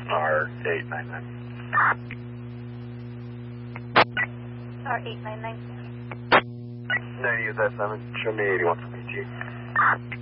R899. R899. 90 is that 7. Show me 81 from ET.